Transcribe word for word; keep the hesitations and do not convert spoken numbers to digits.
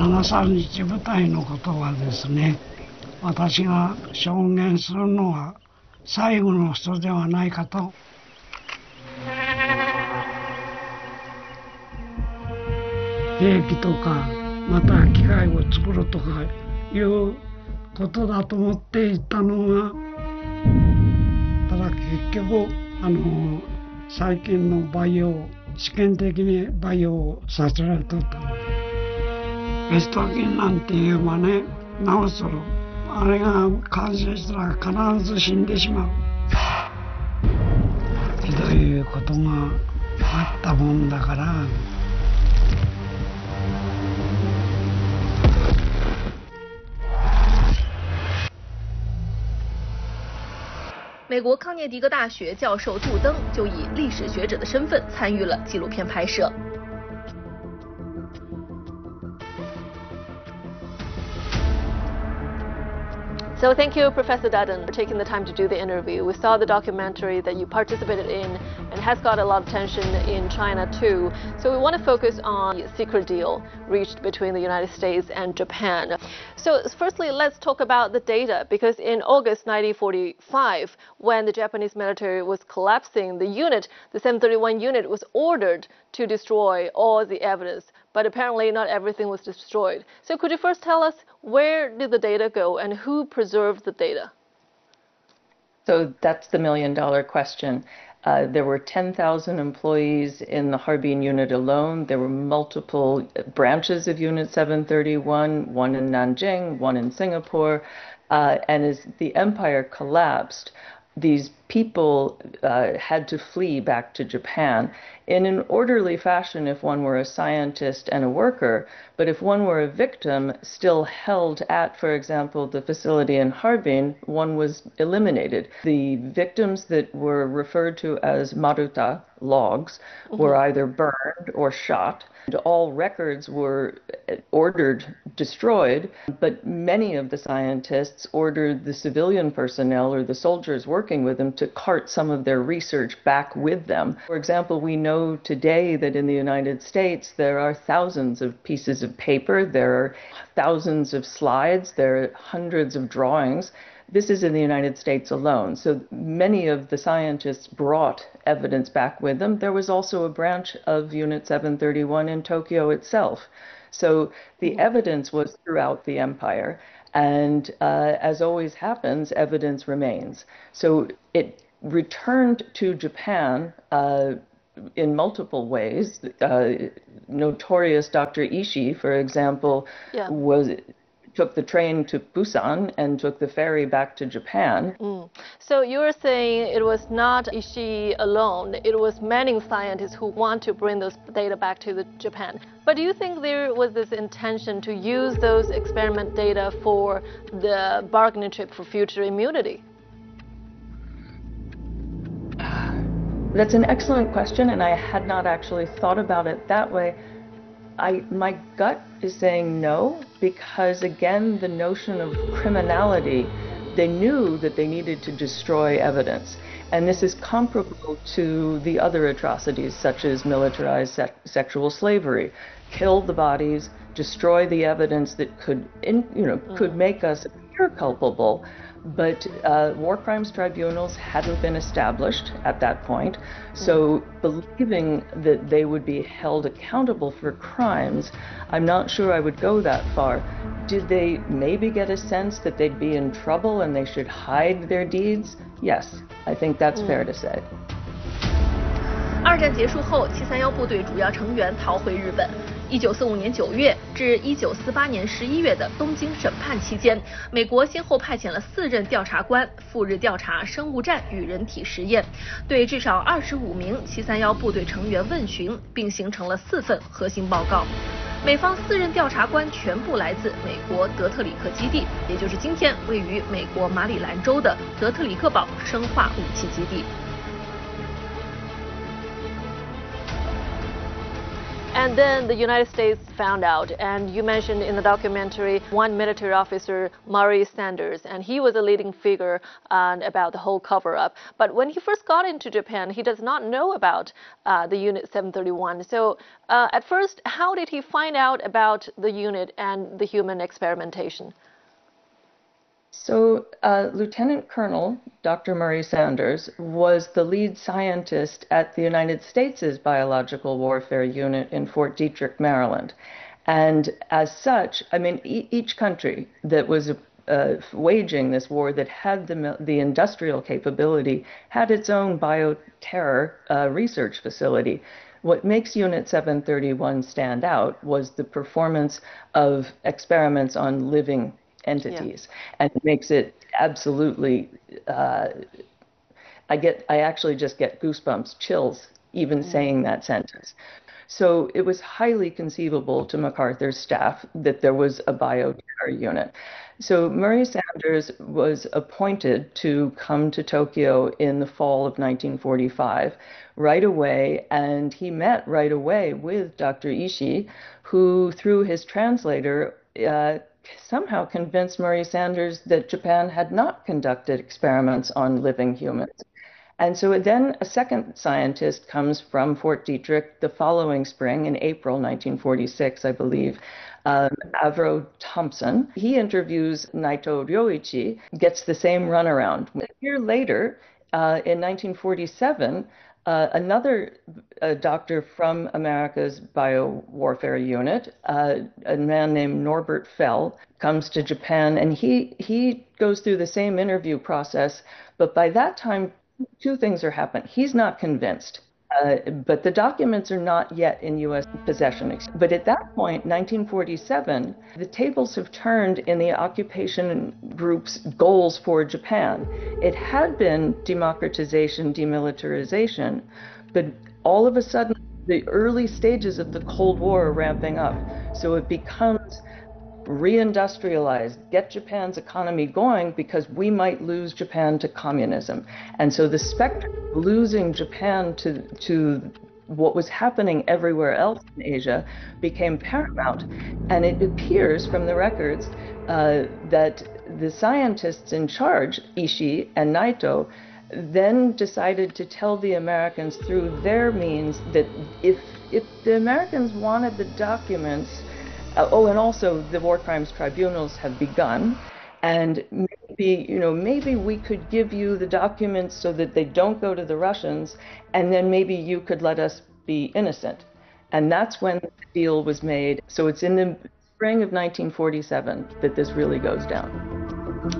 ななさん日部隊のことはですね、私が証言するのは最後の人ではないかと。兵器とかまた機械を作るとかいうことだと思っていたのが、ただ結局あの最近の培養試験的に培養させられとった。ベスト菌なんて言えばね、治する。あれが感染したら必ず死んでしまう。ひどいことがあったもんだから。 美国康涅狄格大学教授杜登就以历史学者的身份参与了纪录片拍摄。So thank you, Professor Dutton, for taking the time to do the interview. We saw the documentary that you participated in and has got a lot of attention in China too. So we want to focus on the secret deal reached between the United States and Japan. So firstly, let's talk about the data, because in August nineteen forty-five, when the Japanese military was collapsing the unit, the seven thirty-one unit was ordered to destroy all the evidence. But apparently not everything was destroyed. So could you first tell us, where did the data go and who preserved the data? So that's the million dollar question. Uh, there were ten thousand employees in the Harbin unit alone. There were multiple branches of Unit seven thirty-one, one in Nanjing, one in Singapore. Uh, and as the empire collapsed, these people uh, had to flee back to Japan in an orderly fashion if one were a scientist and a worker, but if one were a victim still held at, for example, the facility in Harbin, one was eliminated. The victims that were referred to as Maruta logs mm-hmm. were either burned or shot. And all records were ordered destroyed, but many of the scientists ordered the civilian personnel or the soldiers working with them to cart some of their research back with them. For example, we know today that in the United States there are thousands of pieces of paper, there are thousands of slides, there are hundreds of drawings. This is in the United States alone. So many of the scientists brought evidence back with them. There was also a branch of Unit seven thirty-one in Tokyo itself. So the evidence was throughout the empire. And uh, as always happens, evidence remains. So it returned to Japan uh, in multiple ways. Uh, notorious Doctor Ishii, for example, yeah. was... took the train to Busan and took the ferry back to Japan. Mm. So you were saying it was not Ishii alone, it was many scientists who want to bring those data back to the Japan. But do you think there was this intention to use those experiment data for the bargaining chip for future immunity? That's an excellent question, and I had not actually thought about it that way. I, my gut is saying no, because again, the notion of criminality, they knew that they needed to destroy evidence. And this is comparable to the other atrocities, such as militarized se- sexual slavery. Kill the bodies, destroy the evidence that could, in, you know, mm. could make us appear culpable. But uh, war crimes tribunals hadn't been established at that point, so believing that they would be held accountable for crimes, I'm not sure I would go that far. Did they maybe get a sense that they'd be in trouble and they should hide their deeds? Yes, I think that's fair to say. 二战结束后，七三一部队主要成员逃回日本。一九四五年九月至一九四八年十一月的东京审判期间，美国先后派遣了四任调查官赴日调查生物战与人体实验，对至少二十五名七三一部队成员问询，并形成了四份核心报告。美方四任调查官全部来自美国德特里克基地，也就是今天位于美国马里兰州的德特里克堡生化武器基地。And And then the United States found out, and you mentioned in the documentary one military officer, Murray Sanders, and he was a leading figure uh, about the whole cover-up. But when he first got into Japan, he does not know about uh, the Unit seven thirty-one. So uh, at first, how did he find out about the unit and the human experimentation? So uh, Lieutenant Colonel Doctor Murray Sanders was the lead scientist at the United States' Biological Warfare Unit in Fort Detrick, Maryland. And as such, I mean, e each country that was uh, waging this war, that had the, the industrial capability, had its own bioterror uh, research facility. What makes Unit seven thirty-one stand out was the performance of experiments on living entities, yeah. And it makes it absolutely, uh, I get, I actually just get goosebumps, chills, even mm. saying that sentence. So it was highly conceivable to MacArthur's staff that there was a bioterror unit. So Murray Sanders was appointed to come to Tokyo in the fall of nineteen forty-five right away, and he met right away with Doctor Ishii, who, through his translator, uh, somehow convinced Murray Sanders that Japan had not conducted experiments on living humans. And so then a second scientist comes from Fort Detrick the following spring, in April nineteen forty-six, I believe, um, Avro Thompson. He interviews Naito Ryoichi, gets the same runaround. A year later, uh, in nineteen forty-seven, Uh, another uh, doctor from America's biowarfare unit, uh, a man named Norbert Fell, comes to Japan, and he, he goes through the same interview process, but by that time, two things are happening. He's not convinced, uh, but the documents are not yet in U S possession. But at that point, nineteen forty-seven, the tables have turned in the occupation group's goals for Japan. It had been democratization, demilitarization, but all of a sudden, the early stages of the Cold War are ramping up. So it becomes reindustrialized, get Japan's economy going, because we might lose Japan to communism. And so the specter of losing Japan to, to what was happening everywhere else in Asia became paramount. And it appears from the records uh, that the scientists in charge, Ishii and Naito, then decided to tell the Americans through their means that if, if the Americans wanted the documents, Uh, oh, and also the war crimes tribunals have begun, and maybe, you know, maybe we could give you the documents so that they don't go to the Russians, and then maybe you could let us be innocent. And that's when the deal was made. So it's in the spring of nineteen forty-seven that this really goes down.